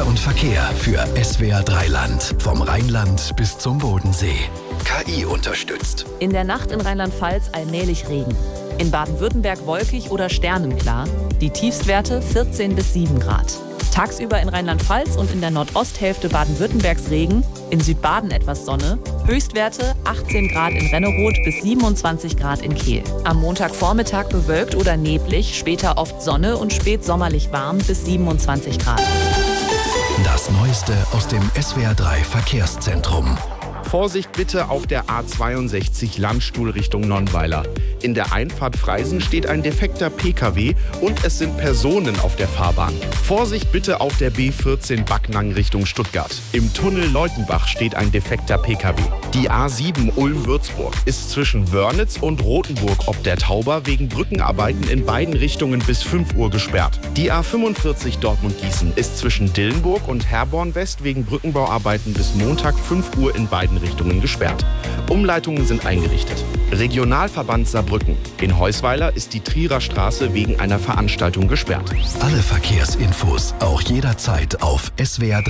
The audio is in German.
Wetter und Verkehr für SWR 3 Land. Vom Rheinland bis zum Bodensee. KI unterstützt. In der Nacht in Rheinland-Pfalz allmählich Regen. In Baden-Württemberg wolkig oder sternenklar. Die Tiefstwerte 14 bis 7 Grad. Tagsüber in Rheinland-Pfalz und in der Nordosthälfte Baden-Württembergs Regen. In Südbaden etwas Sonne. Höchstwerte 18 Grad in Renneroth bis 27 Grad in Kehl. Am Montagvormittag bewölkt oder neblig, später oft Sonne und spät sommerlich warm bis 27 Grad. Das Neueste aus dem SWR 3 Verkehrszentrum. Vorsicht bitte auf der A62 Landstuhl Richtung Nonnweiler. In der Einfahrt Freisen steht ein defekter PKW und es sind Personen auf der Fahrbahn. Vorsicht bitte auf der B14 Backnang Richtung Stuttgart. Im Tunnel Leutenbach steht ein defekter PKW. Die A7 Ulm-Würzburg ist zwischen Wörnitz und Rothenburg ob der Tauber wegen Brückenarbeiten in beiden Richtungen bis 5 Uhr gesperrt. Die A45 Dortmund-Gießen ist zwischen Dillenburg und Herborn West wegen Brückenbauarbeiten bis Montag 5 Uhr in beiden Richtungen gesperrt. Umleitungen sind eingerichtet. Regionalverband Saarbrücken. In Heusweiler ist die Trierer Straße wegen einer Veranstaltung gesperrt. Alle Verkehrsinfos auch jederzeit auf SWR3.